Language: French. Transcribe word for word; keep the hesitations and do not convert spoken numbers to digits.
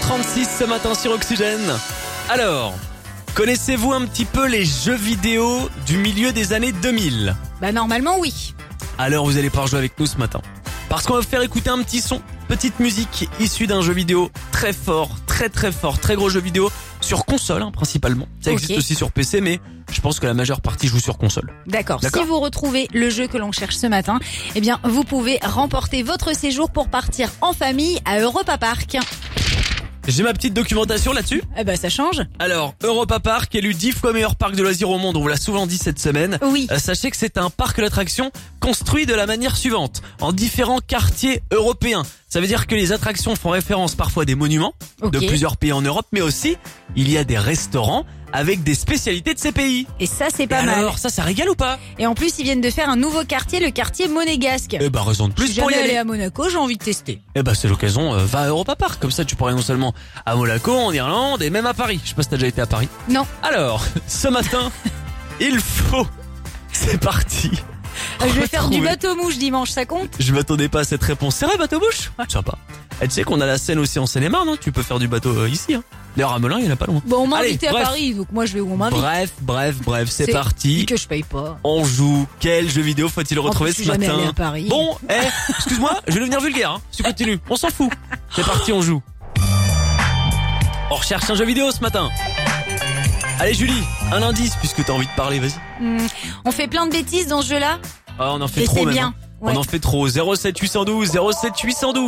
trente-six ce matin sur Oxygène. Alors, connaissez-vous un petit peu les jeux vidéo du milieu des années deux mille ? Bah normalement oui. Alors vous allez pouvoir jouer avec nous ce matin. Parce qu'on va vous faire écouter un petit son, petite musique issue d'un jeu vidéo très fort, très très fort, très gros jeu vidéo sur console hein, principalement. Ça existe Okay. aussi sur P C mais je pense que la majeure partie joue sur console. D'accord. D'accord. Si vous retrouvez le jeu que l'on cherche ce matin, eh bien vous pouvez remporter votre séjour pour partir en famille à Europa Park. J'ai ma petite documentation là-dessus. Eh ben ça change. Alors, Europa Park, élu dix fois meilleur parc de loisirs au monde, on vous l'a souvent dit cette semaine. Oui. Euh, sachez que c'est un parc d'attractions construit de la manière suivante, en différents quartiers européens. Ça veut dire que les attractions font référence parfois à des monuments Ok. de plusieurs pays en Europe, mais aussi il y a des restaurants avec des spécialités de ces pays. Et ça c'est Et pas mal. alors, ça, ça régale ou pas ? Et en plus ils viennent de faire un nouveau quartier, le quartier monégasque. Eh ben, raison de Je plus suis pour y jamais aller. allé à Monaco, j'ai envie de tester. Eh ben, c'est l'occasion, euh, va à Europa Park. Comme ça, tu pourrais non seulement à Monaco, en Irlande et même à Paris. Je sais pas si t'as déjà été à Paris. Non. Alors, ce matin, il faut... C'est parti. Euh, Je vais faire du Retrouver- bateau mouche dimanche, ça compte ? Je m'attendais pas à cette réponse. C'est vrai, bateau bouche ? Sympa. Et tu sais qu'on a la Seine aussi en Seine-et-Marne, hein. Tu peux faire du bateau euh, ici. Hein. D'ailleurs, à Melun, il y en a pas loin. Bon, on m'a Allez, invité à bref. Paris, donc moi je vais où on m'invite. Bref, bref, bref, c'est C'est- parti. Et que je paye pas. On joue. Quel jeu vidéo faut-il retrouver En plus, ce je suis jamais matin allé à Paris. Bon, eh, excuse-moi, je vais devenir vulgaire. Hein. Si tu continues, on s'en fout. C'est parti, on joue. On recherche un jeu vidéo ce matin. Allez Julie, un indice puisque t'as envie de parler, vas-y. Hmm, On fait plein de bêtises dans ce jeu-là. Ah, on en fait Et trop c'est même. bien. hein. Ouais. On en fait trop. zéro sept huit un deux, zéro sept huit un deux.